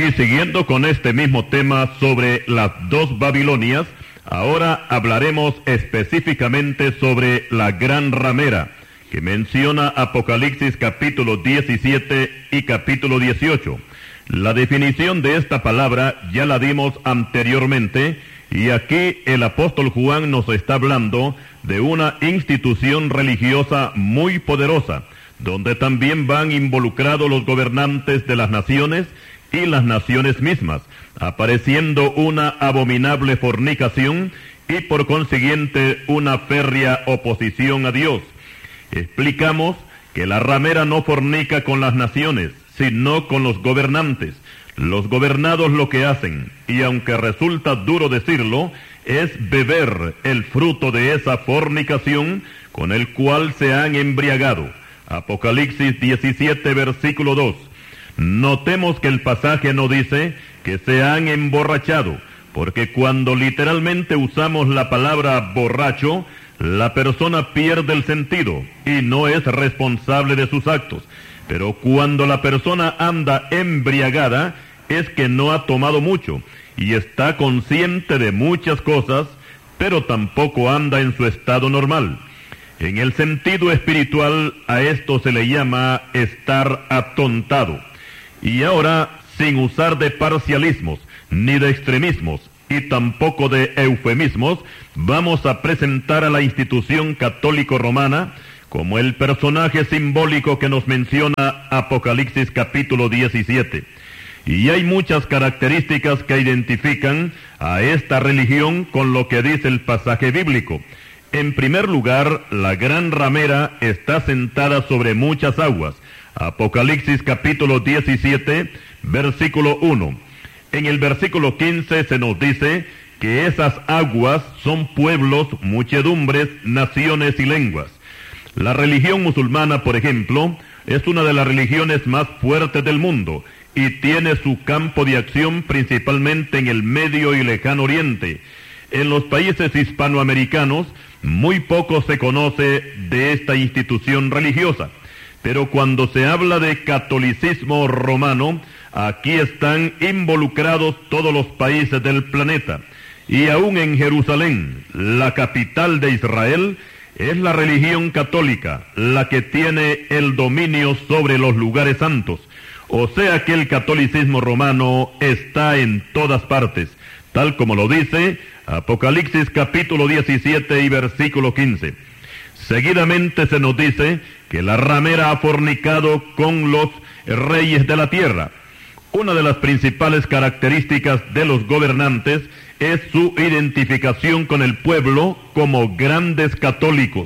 Y siguiendo con este mismo tema sobre las dos Babilonias, ahora hablaremos específicamente sobre la gran ramera, que menciona Apocalipsis capítulo 17 y capítulo 18. La definición de esta palabra ya la dimos anteriormente, y aquí el apóstol Juan nos está hablando de una institución religiosa muy poderosa, donde también van involucrados los gobernantes de las naciones y las naciones mismas, apareciendo una abominable fornicación y por consiguiente una férrea oposición a Dios. Explicamos que la ramera no fornica con las naciones, sino con los gobernantes. Los gobernados lo que hacen, y aunque resulta duro decirlo, es beber el fruto de esa fornicación con el cual se han embriagado. Apocalipsis 17, versículo 2. Notemos que el pasaje no dice que se han emborrachado, porque cuando literalmente usamos la palabra borracho, la persona pierde el sentido y no es responsable de sus actos. Pero cuando la persona anda embriagada, es que no ha tomado mucho y está consciente de muchas cosas, pero tampoco anda en su estado normal. En el sentido espiritual, a esto se le llama estar atontado. Y ahora, sin usar de parcialismos, ni de extremismos, y tampoco de eufemismos, vamos a presentar a la institución católico-romana como el personaje simbólico que nos menciona Apocalipsis capítulo 17. Y hay muchas características que identifican a esta religión con lo que dice el pasaje bíblico. En primer lugar, la gran ramera está sentada sobre muchas aguas. Apocalipsis capítulo 17, versículo 1. En el versículo 15 se nos dice que esas aguas son pueblos, muchedumbres, naciones y lenguas. La religión musulmana, por ejemplo, es una de las religiones más fuertes del mundo y tiene su campo de acción principalmente en el Medio y Lejano Oriente. En los países hispanoamericanos, muy poco se conoce de esta institución religiosa, pero cuando se habla de catolicismo romano, aquí están involucrados todos los países del planeta. Y aún en Jerusalén, la capital de Israel, es la religión católica la que tiene el dominio sobre los lugares santos. O sea que el catolicismo romano está en todas partes, tal como lo dice Apocalipsis capítulo 17 y versículo 15. Seguidamente se nos dice que la ramera ha fornicado con los reyes de la tierra. Una de las principales características de los gobernantes es su identificación con el pueblo como grandes católicos.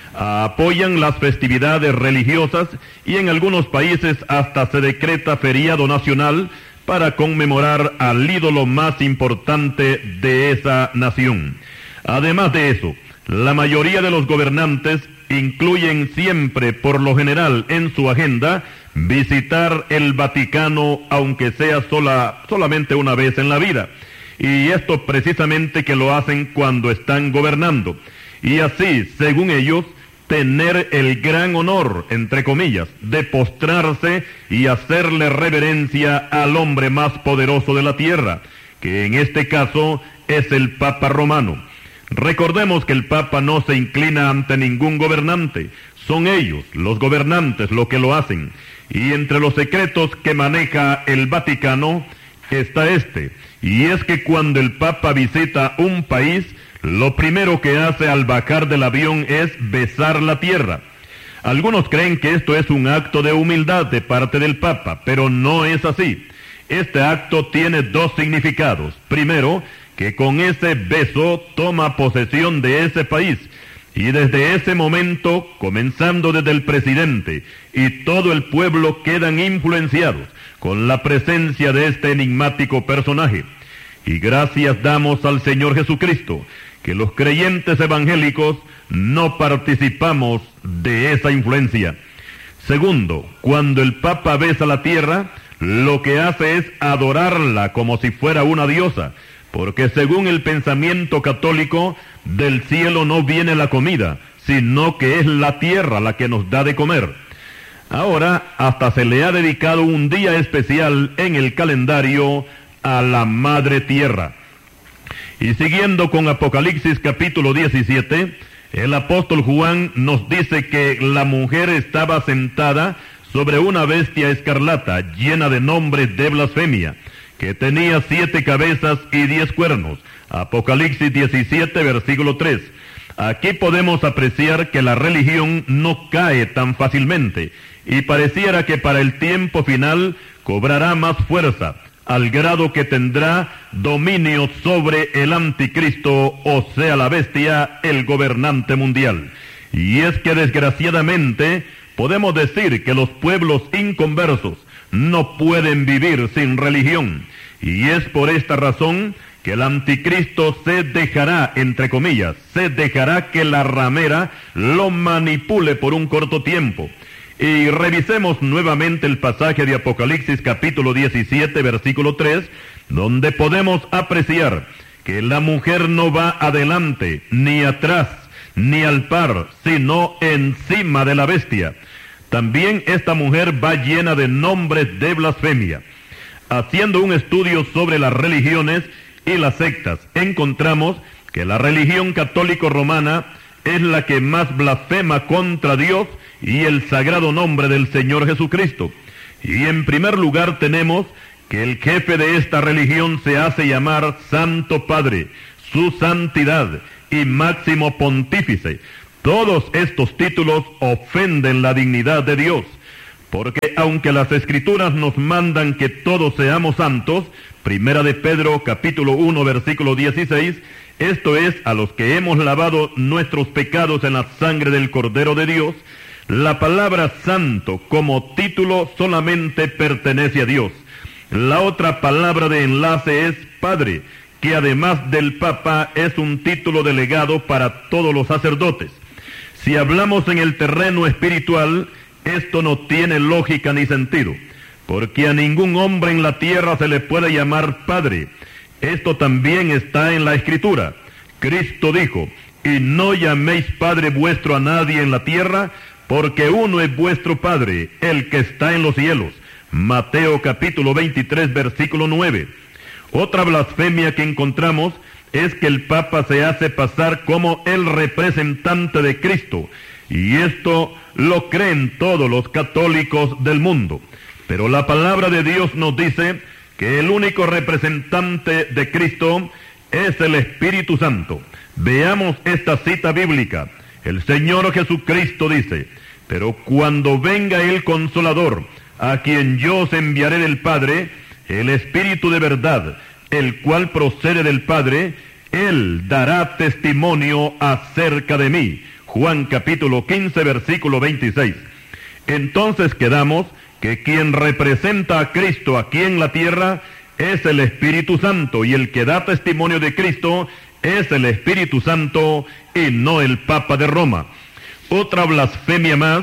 Apoyan las festividades religiosas y en algunos países hasta se decreta feriado nacional para conmemorar al ídolo más importante de esa nación. Además de eso, la mayoría de los gobernantes incluyen siempre, por lo general, en su agenda, visitar el Vaticano, aunque sea solamente una vez en la vida. Y esto precisamente que lo hacen cuando están gobernando. Y así, según ellos, tener el gran honor, entre comillas, de postrarse y hacerle reverencia al hombre más poderoso de la tierra, que en este caso es el Papa Romano. Recordemos que el Papa no se inclina ante ningún gobernante, son ellos, los gobernantes, lo que lo hacen. Y entre los secretos que maneja el Vaticano está y es que cuando el Papa visita un país, lo primero que hace al bajar del avión es besar la tierra. Algunos creen que esto es un acto de humildad de parte del Papa, pero no es así. Este acto tiene dos significados. Primero, que con ese beso toma posesión de ese país. Y desde ese momento, comenzando desde el presidente y todo el pueblo quedan influenciados con la presencia de este enigmático personaje. Y gracias damos al Señor Jesucristo, que los creyentes evangélicos no participamos de esa influencia. Segundo, cuando el Papa besa la tierra, lo que hace es adorarla como si fuera una diosa, porque según el pensamiento católico, del cielo no viene la comida, sino que es la tierra la que nos da de comer. Ahora hasta se le ha dedicado un día especial en el calendario a la Madre Tierra. Y siguiendo con Apocalipsis capítulo 17, el apóstol Juan nos dice que la mujer estaba sentada sobre una bestia escarlata llena de nombres de blasfemia, que tenía 7 cabezas y 10 cuernos. Apocalipsis 17, versículo 3. Aquí podemos apreciar que la religión no cae tan fácilmente, y pareciera que para el tiempo final cobrará más fuerza, al grado que tendrá dominio sobre el anticristo, o sea la bestia, el gobernante mundial. Y es que desgraciadamente podemos decir que los pueblos inconversos no pueden vivir sin religión, y es por esta razón que el anticristo se dejará, entre comillas, se dejará que la ramera lo manipule por un corto tiempo. Y revisemos nuevamente el pasaje de Apocalipsis capítulo 17, versículo 3, donde podemos apreciar que la mujer no va adelante, ni atrás, ni al par, sino encima de la bestia. También esta mujer va llena de nombres de blasfemia. Haciendo un estudio sobre las religiones y las sectas, encontramos que la religión católico romana es la que más blasfema contra Dios y el sagrado nombre del Señor Jesucristo. Y en primer lugar tenemos que el jefe de esta religión se hace llamar Santo Padre, su santidad y máximo pontífice. Todos estos títulos ofenden la dignidad de Dios, porque aunque las Escrituras nos mandan que todos seamos santos, Primera de Pedro capítulo 1 versículo 16, esto es, a los que hemos lavado nuestros pecados en la sangre del Cordero de Dios, la palabra santo como título solamente pertenece a Dios. La otra palabra de enlace es Padre, que además del Papa es un título delegado para todos los sacerdotes. Si hablamos en el terreno espiritual, esto no tiene lógica ni sentido, porque a ningún hombre en la tierra se le puede llamar Padre. Esto también está en la Escritura. Cristo dijo: y no llaméis Padre vuestro a nadie en la tierra, porque uno es vuestro Padre, el que está en los cielos. Mateo capítulo 23, versículo 9. Otra blasfemia que encontramos es que el Papa se hace pasar como el representante de Cristo, y esto lo creen todos los católicos del mundo. Pero la palabra de Dios nos dice que el único representante de Cristo es el Espíritu Santo. Veamos esta cita bíblica. El Señor Jesucristo dice: pero cuando venga el Consolador, a quien yo os enviaré del Padre, el Espíritu de verdad, el cual procede del Padre, Él dará testimonio acerca de mí. Juan capítulo 15, versículo 26. Entonces quedamos que quien representa a Cristo aquí en la tierra es el Espíritu Santo, y el que da testimonio de Cristo es el Espíritu Santo y no el Papa de Roma. Otra blasfemia más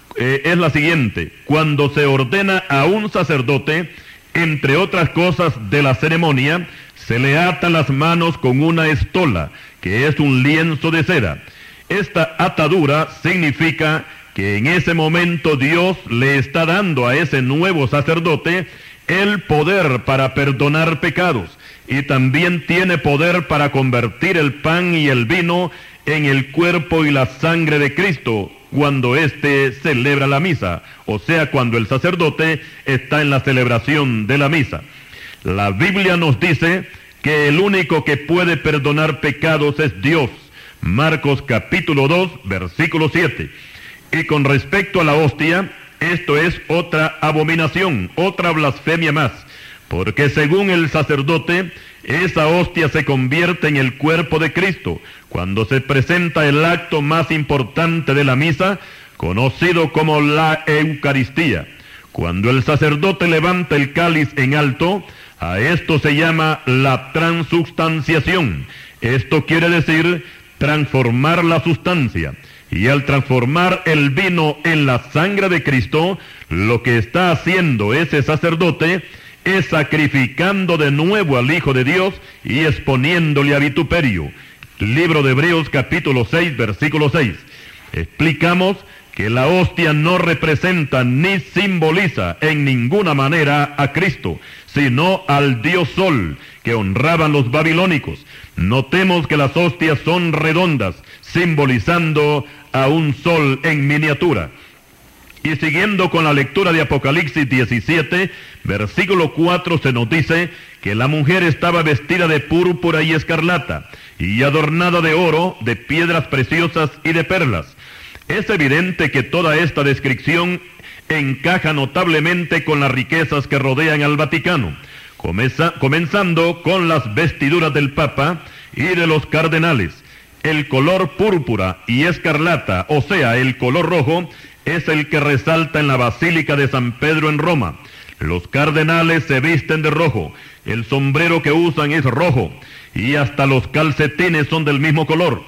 es la siguiente: cuando se ordena a un sacerdote, entre otras cosas de la ceremonia, se le atan las manos con una estola, que es un lienzo de seda. Esta atadura significa que en ese momento Dios le está dando a ese nuevo sacerdote el poder para perdonar pecados, y también tiene poder para convertir el pan y el vino en el cuerpo y la sangre de Cristo cuando éste celebra la misa, o sea, cuando el sacerdote está en la celebración de la misa. La Biblia nos dice que el único que puede perdonar pecados es Dios. Marcos capítulo 2, versículo 7. Y con respecto a la hostia, esto es otra abominación, otra blasfemia más, porque según el sacerdote, esa hostia se convierte en el cuerpo de Cristo cuando se presenta el acto más importante de la misa, conocido como la Eucaristía. Cuando el sacerdote levanta el cáliz en alto, a esto se llama la transubstanciación. Esto quiere decir transformar la sustancia. Y al transformar el vino en la sangre de Cristo, lo que está haciendo ese sacerdote es sacrificando de nuevo al Hijo de Dios y exponiéndole a vituperio. Libro de Hebreos capítulo 6, versículo 6. Explicamos que la hostia no representa ni simboliza en ninguna manera a Cristo, sino al dios Sol, que honraban los babilónicos. Notemos que las hostias son redondas, simbolizando a un sol en miniatura. Y siguiendo con la lectura de Apocalipsis 17, versículo 4, se nos dice que la mujer estaba vestida de púrpura y escarlata, y adornada de oro, de piedras preciosas y de perlas. Es evidente que toda esta descripción encaja notablemente con las riquezas que rodean al Vaticano, comenzando con las vestiduras del Papa y de los cardenales. El color púrpura y escarlata, o sea, el color rojo, es el que resalta en la Basílica de San Pedro en Roma. Los cardenales se visten de rojo, el sombrero que usan es rojo, y hasta los calcetines son del mismo color.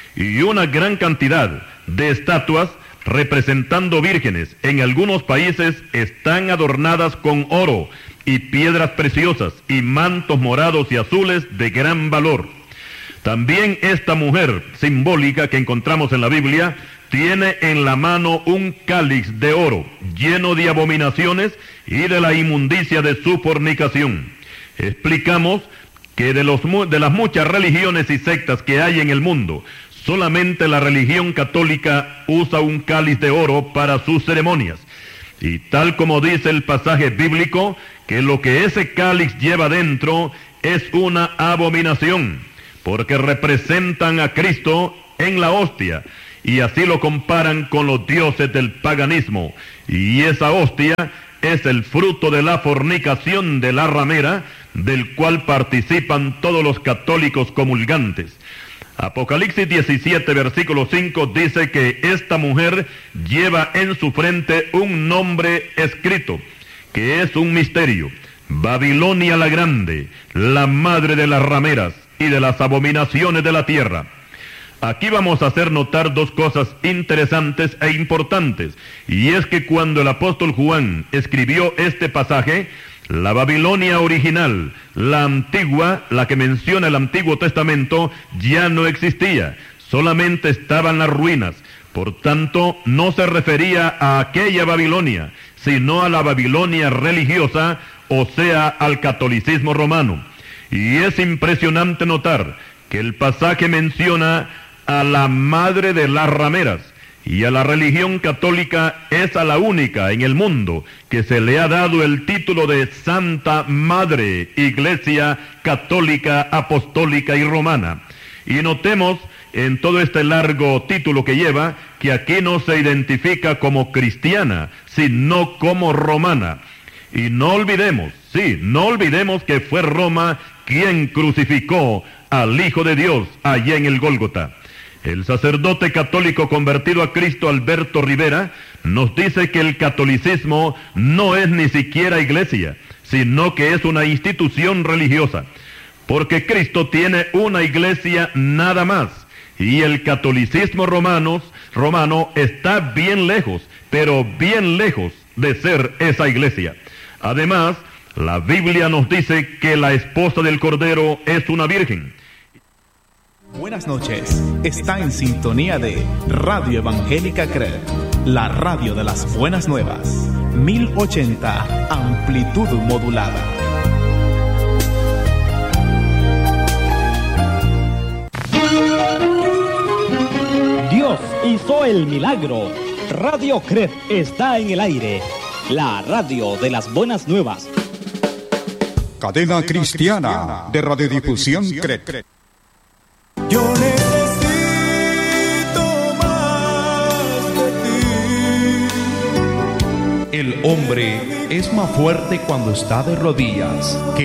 Y una gran cantidad de estatuas representando vírgenes en algunos países están adornadas con oro y piedras preciosas y mantos morados y azules de gran valor. También esta mujer simbólica que encontramos en la Biblia tiene en la mano un cáliz de oro lleno de abominaciones y de la inmundicia de su fornicación. Explicamos que de las muchas religiones y sectas que hay en el mundo, solamente la religión católica usa un cáliz de oro para sus ceremonias. Y tal como dice el pasaje bíblico, que lo que ese cáliz lleva dentro es una abominación, porque representan a Cristo en la hostia, y así lo comparan con los dioses del paganismo. Y esa hostia es el fruto de la fornicación de la ramera, del cual participan todos los católicos comulgantes. Apocalipsis 17, versículo 5, dice que esta mujer lleva en su frente un nombre escrito, que es un misterio: Babilonia la Grande, la madre de las rameras y de las abominaciones de la tierra. Aquí vamos a hacer notar dos cosas interesantes e importantes, y es que cuando el apóstol Juan escribió este pasaje, la Babilonia original, la antigua, la que menciona el Antiguo Testamento, ya no existía, solamente estaban las ruinas. Por tanto, no se refería a aquella Babilonia, sino a la Babilonia religiosa, o sea, al catolicismo romano. Y es impresionante notar que el pasaje menciona a la madre de las rameras, y a la religión católica es a la única en el mundo que se le ha dado el título de Santa Madre, Iglesia Católica, Apostólica y Romana. Y notemos en todo este largo título que lleva, que aquí no se identifica como cristiana, sino como romana. Y no olvidemos, no olvidemos que fue Roma quien crucificó al Hijo de Dios allá en el Gólgota. El sacerdote católico convertido a Cristo, Alberto Rivera, nos dice que el catolicismo no es ni siquiera iglesia, sino que es una institución religiosa, porque Cristo tiene una iglesia nada más, y el catolicismo romano está bien lejos, pero bien lejos de ser esa iglesia. Además, la Biblia nos dice que la esposa del Cordero es una virgen. Buenas noches, está en sintonía de Radio Evangélica CRED, la radio de las buenas nuevas, 1080 amplitud modulada. Dios hizo el milagro. Radio CRED está en el aire, la radio de las buenas nuevas. Cadena cristiana de radiodifusión CRED. Yo necesito más de ti. El hombre es más fuerte cuando está de rodillas que